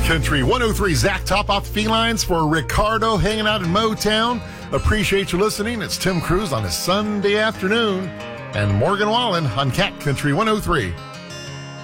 Country 103, Zach Top off the felines for Ricardo hanging out in Motown. Appreciate you listening. It's Tim Cruz on a Sunday afternoon and Morgan Wallen on Cat Country 103.